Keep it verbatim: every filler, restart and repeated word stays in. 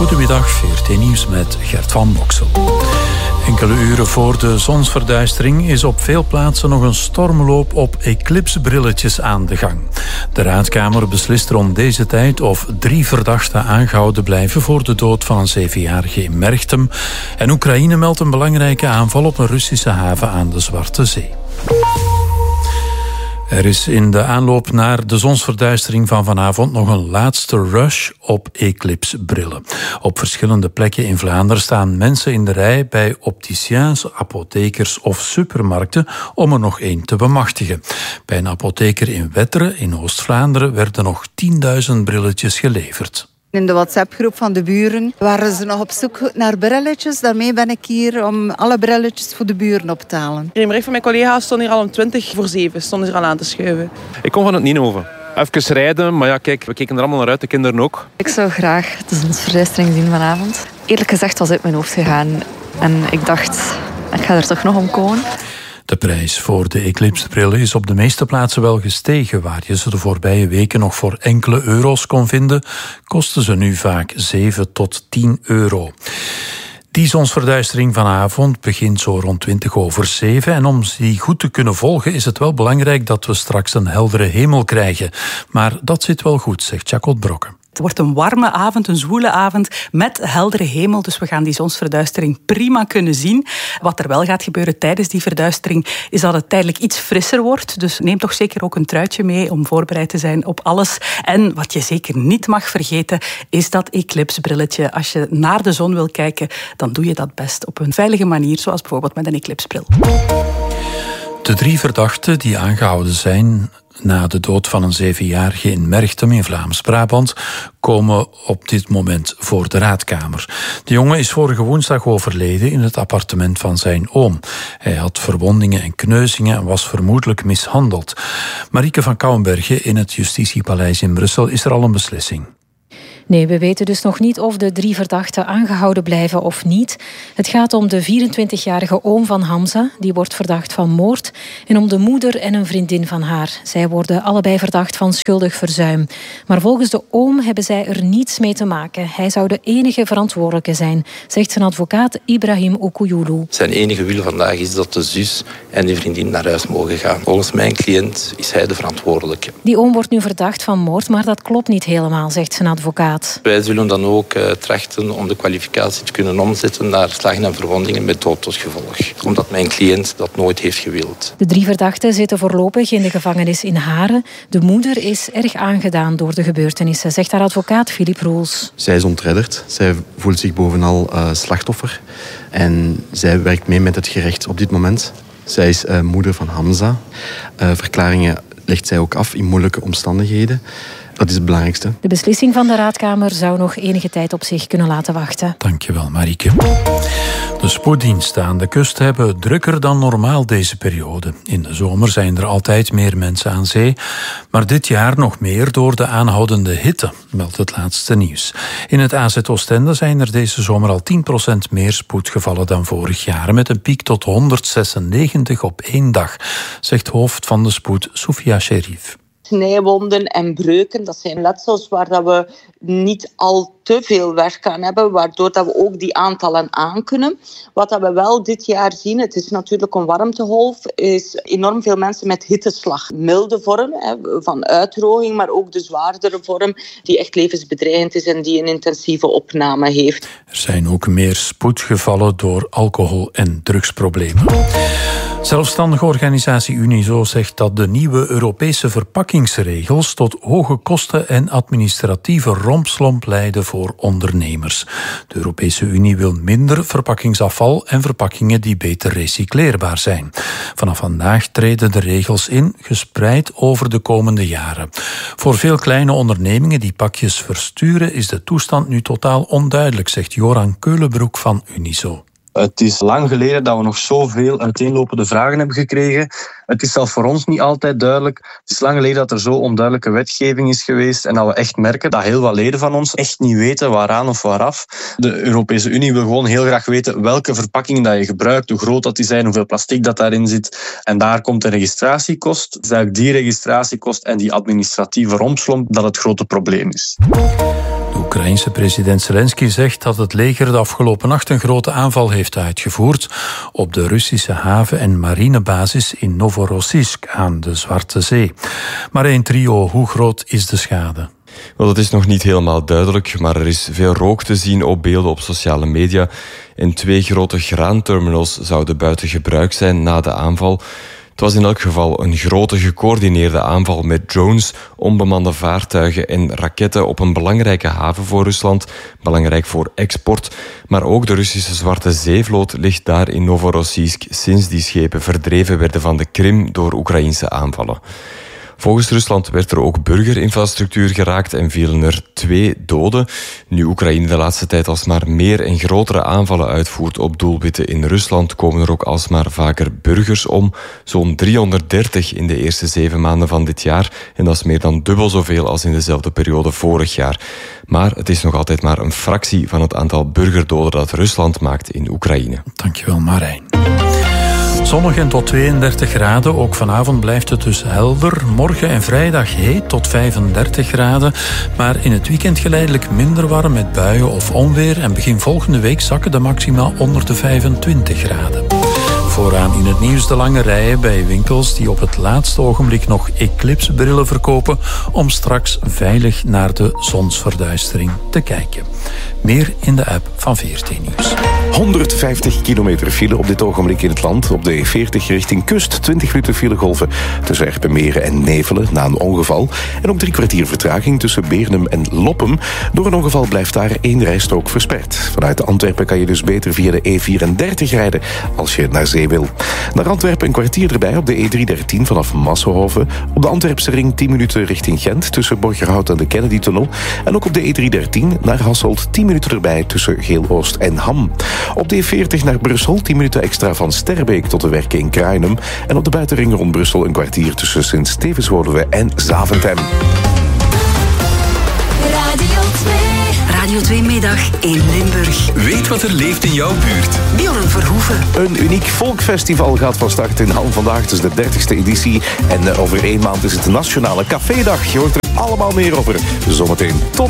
Goedemiddag, V R T Nieuws met Gert van Boksel. Enkele uren voor de zonsverduistering is op veel plaatsen nog een stormloop op eclipsebrilletjes aan de gang. De Raadkamer beslist rond deze tijd of drie verdachten aangehouden blijven voor de dood van een zevenjarige in Merchtem. En Oekraïne meldt een belangrijke aanval op een Russische haven aan de Zwarte Zee. Er is in de aanloop naar de zonsverduistering van vanavond nog een laatste rush op eclipsebrillen. Op verschillende plekken in Vlaanderen staan mensen in de rij bij opticiens, apothekers of supermarkten om er nog één te bemachtigen. Bij een apotheker in Wetteren in Oost-Vlaanderen werden nog tienduizend brilletjes geleverd. In de WhatsApp-groep van de buren waren ze nog op zoek naar brilletjes. Daarmee ben ik hier om alle brilletjes voor de buren op te halen. Een bericht van mijn collega's stond hier al om twintig voor zeven. Stonden ze er al aan te schuiven. Ik kom van het Nienhoven. Even rijden, maar ja, kijk, we keken er allemaal naar uit, de kinderen ook. Ik zou graag de zonsverduistering zien vanavond. Eerlijk gezegd was het uit mijn hoofd gegaan. En ik dacht, ik ga er toch nog om komen. De prijs voor de eclipsebrillen is op de meeste plaatsen wel gestegen. Waar je ze de voorbije weken nog voor enkele euro's kon vinden, kosten ze nu vaak zeven tot tien euro. Die zonsverduistering vanavond begint zo rond twintig over zeven. En om die goed te kunnen volgen is het wel belangrijk dat we straks een heldere hemel krijgen. Maar dat zit wel goed, zegt Jacot Brokken. Het wordt een warme avond, een zwoele avond met heldere hemel. Dus we gaan die zonsverduistering prima kunnen zien. Wat er wel gaat gebeuren tijdens die verduistering is dat het tijdelijk iets frisser wordt. Dus neem toch zeker ook een truitje mee om voorbereid te zijn op alles. En wat je zeker niet mag vergeten is dat eclipsbrilletje. Als je naar de zon wil kijken, dan doe je dat best op een veilige manier, zoals bijvoorbeeld met een eclipsbril. De drie verdachten die aangehouden zijn na de dood van een zevenjarige in Merchtem in Vlaams-Brabant komen op dit moment voor de Raadkamer. De jongen is vorige woensdag overleden in het appartement van zijn oom. Hij had verwondingen en kneuzingen en was vermoedelijk mishandeld. Marieke van Kouwenbergen in het Justitiepaleis in Brussel. Is er al een beslissing? Nee, we weten dus nog niet of de drie verdachten aangehouden blijven of niet. Het gaat om de vierentwintigjarige oom van Hamza, die wordt verdacht van moord, en om de moeder en een vriendin van haar. Zij worden allebei verdacht van schuldig verzuim. Maar volgens de oom hebben zij er niets mee te maken. Hij zou de enige verantwoordelijke zijn, zegt zijn advocaat Ibrahim Okuyulu. Zijn enige wil vandaag is dat de zus en die vriendin naar huis mogen gaan. Volgens mijn cliënt is hij de verantwoordelijke. Die oom wordt nu verdacht van moord, maar dat klopt niet helemaal, zegt zijn advocaat. Wij zullen dan ook uh, trachten om de kwalificatie te kunnen omzetten naar slagen en verwondingen met dood tot gevolg. Omdat mijn cliënt dat nooit heeft gewild. De drie verdachten zitten voorlopig in de gevangenis in Haren. De moeder is erg aangedaan door de gebeurtenissen, zegt haar advocaat Philip Roels. Zij is ontredderd. Zij voelt zich bovenal uh, slachtoffer. En zij werkt mee met het gerecht op dit moment. Zij is uh, moeder van Hamza. Uh, verklaringen legt zij ook af in moeilijke omstandigheden. Dat is het belangrijkste. De beslissing van de Raadkamer zou nog enige tijd op zich kunnen laten wachten. Dankjewel, Marieke. De spoeddiensten aan de kust hebben het drukker dan normaal deze periode. In de zomer zijn er altijd meer mensen aan zee, maar dit jaar nog meer door de aanhoudende hitte, meldt het laatste nieuws. In het A Z Oostende zijn er deze zomer al tien procent meer spoedgevallen dan vorig jaar, met een piek tot honderdzesennegentig op één dag, zegt hoofd van de spoed Soufia Sherif. Snijwonden en breuken, dat zijn letsels waar dat we niet al te veel werk aan hebben, waardoor dat we ook die aantallen aankunnen. Wat dat we wel dit jaar zien, het is natuurlijk een warmtegolf, is enorm veel mensen met hitteslag. Milde vorm hè, van uitdroging, maar ook de zwaardere vorm die echt levensbedreigend is en die een intensieve opname heeft. Er zijn ook meer spoedgevallen door alcohol- en drugsproblemen. Zelfstandige organisatie Unizo zegt dat de nieuwe Europese verpakkingsregels tot hoge kosten en administratieve rompslomp leiden voor ondernemers. De Europese Unie wil minder verpakkingsafval en verpakkingen die beter recycleerbaar zijn. Vanaf vandaag treden de regels in, gespreid over de komende jaren. Voor veel kleine ondernemingen die pakjes versturen is de toestand nu totaal onduidelijk, zegt Joran Keulenbroek van Unizo. Het is lang geleden dat we nog zoveel uiteenlopende vragen hebben gekregen. Het is zelfs voor ons niet altijd duidelijk. Het is lang geleden dat er zo onduidelijke wetgeving is geweest en dat we echt merken dat heel wat leden van ons echt niet weten waaraan of waaraf. De Europese Unie wil gewoon heel graag weten welke verpakkingen dat je gebruikt, hoe groot dat die zijn, hoeveel plastic dat daarin zit. En daar komt de registratiekost. Het is eigenlijk die registratiekost en die administratieve rompslomp dat het grote probleem is. De Oekraïense president Zelensky zegt dat het leger de afgelopen nacht een grote aanval heeft uitgevoerd op de Russische haven- en marinebasis in Novorossiysk aan de Zwarte Zee. Maar één trio, hoe groot is de schade? Wel, dat is nog niet helemaal duidelijk, maar er is veel rook te zien op beelden op sociale media. En twee grote graanterminals zouden buiten gebruik zijn na de aanval. Het was in elk geval een grote gecoördineerde aanval met drones, onbemande vaartuigen en raketten op een belangrijke haven voor Rusland, belangrijk voor export. Maar ook de Russische Zwarte Zeevloot ligt daar in Novorossiysk sinds die schepen verdreven werden van de Krim door Oekraïense aanvallen. Volgens Rusland werd er ook burgerinfrastructuur geraakt en vielen er twee doden. Nu Oekraïne de laatste tijd alsmaar meer en grotere aanvallen uitvoert op doelwitten in Rusland, komen er ook alsmaar vaker burgers om. Zo'n driehonderddertig in de eerste zeven maanden van dit jaar. En dat is meer dan dubbel zoveel als in dezelfde periode vorig jaar. Maar het is nog altijd maar een fractie van het aantal burgerdoden dat Rusland maakt in Oekraïne. Dankjewel, Marijn. Zonnig en tot tweeëndertig graden. Ook vanavond blijft het dus helder. Morgen en vrijdag heet tot vijfendertig graden. Maar in het weekend geleidelijk minder warm met buien of onweer. En begin volgende week zakken de maxima onder de vijfentwintig graden. Vooraan in het nieuws de lange rijen bij winkels die op het laatste ogenblik nog eclipsebrillen verkopen om straks veilig naar de zonsverduistering te kijken. Meer in de app van V R T Nieuws. honderdvijftig kilometer file op dit ogenblik in het land. Op de E veertig richting kust, twintig minuten filegolven tussen Erpenmeren en Nevelen na een ongeval. En ook drie kwartier vertraging tussen Beernem en Loppem. Door een ongeval blijft daar één rijstrook versperd. Vanuit Antwerpen kan je dus beter via de E vierendertig rijden als je naar zee wil. Naar Antwerpen een kwartier erbij op de E driehonderddertien vanaf Massenhoven. Op de Antwerpse ring tien minuten richting Gent tussen Borgerhout en de Kennedy-tunnel. En ook op de E driehonderddertien naar Hasselt tien minuten erbij tussen Geel-Oost en Ham. Op de E veertig naar Brussel tien minuten extra van Sterbeek tot de werken in Kruinem. En op de buitenring rond Brussel een kwartier tussen Sint-Stevenswoluwe en Zaventem. Radio twee Middag in Limburg. Weet wat er leeft in jouw buurt. Bjorn Verhoeven. Een uniek volkfestival gaat van start in Halm vandaag. Het is de dertigste editie. En over één maand is het de Nationale Cafédag. Je hoort er allemaal meer over zometeen. Tot